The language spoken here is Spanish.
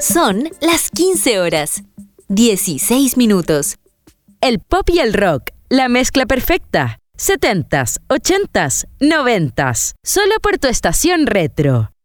Son las 15 horas, 16 minutos. El pop y el rock, la mezcla perfecta. 70s, 80s, 90s. Solo por tu estación retro.